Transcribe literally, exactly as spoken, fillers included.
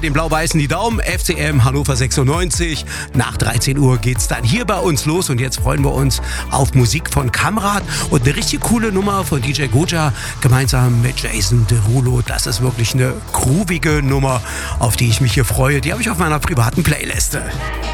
den Blau-Weißen die Daumen. F C M Hannover sechsundneunzig. Nach dreizehn Uhr geht's dann hier bei uns los und jetzt freuen wir uns auf Musik von Kamrat und eine richtig coole Nummer von D J Goja gemeinsam mit Jason Derulo. Das ist wirklich eine groovige Nummer, auf die ich mich hier freue. Die habe ich auf meiner privaten Playliste.